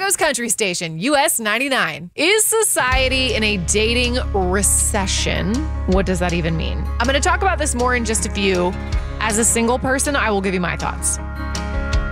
Rose Country Station, US 99. Is society in a dating recession? What does that even mean? I'm going to talk about this more in just a few. As a single person, I will give you my thoughts.